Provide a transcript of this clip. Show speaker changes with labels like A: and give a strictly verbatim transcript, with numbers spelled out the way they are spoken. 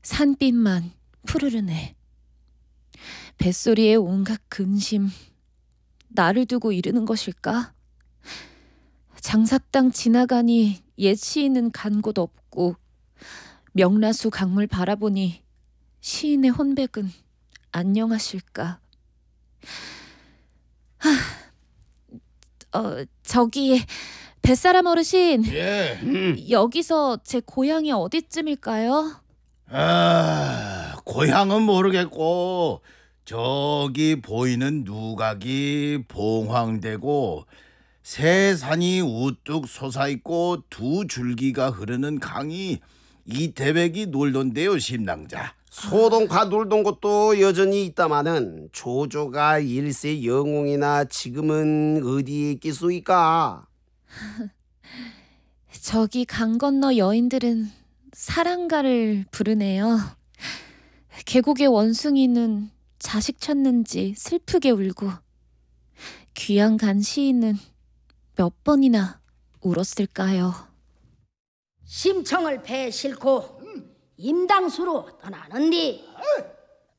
A: 산빛만 푸르르네. 뱃소리에 온갖 근심, 나를 두고 이르는 것일까? 장사땅 지나가니 옛 시인은 간 곳 없고, 명라수 강물 바라보니 시인의 혼백은 안녕하실까? 하, 어, 저기 뱃사람 어르신,
B: 예.
A: 여기서 제 고향이 어디쯤일까요?
B: 아, 고향은 모르겠고 저기 보이는 누각이 봉황되고 새 산이 우뚝 솟아있고 두 줄기가 흐르는 강이 이태백이 놀던데요, 심낭자.
C: 소동과 놀던 곳도 여전히 있다마는 조조가 일세 영웅이나 지금은 어디에 있겠소이까?
A: 저기 강 건너 여인들은 사랑가를 부르네요. 계곡의 원숭이는 자식 찾는지 슬프게 울고, 귀양 간 시인은 몇 번이나 울었을까요?
D: 심청을 배 싣고 임당수로 떠나는디